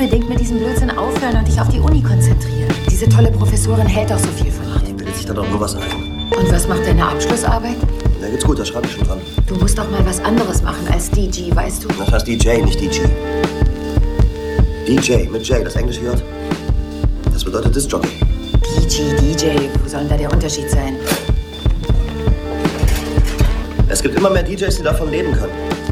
unbedingt mit diesem Blödsinn aufhören und dich auf die Uni konzentrieren. Diese tolle Professorin hält doch so viel von dir. Die bildet sich da doch nur was ein. Und was macht deine Abschlussarbeit? Na, geht's gut, da schreibe ich schon dran. Du musst doch mal was anderes machen als DJ, weißt du? Das heißt DJ, nicht DJ. DJ, mit J, das englische J. Das bedeutet Disc-Jockey. DJ, wo soll denn da der Unterschied sein? Es gibt immer mehr DJs, die davon leben können.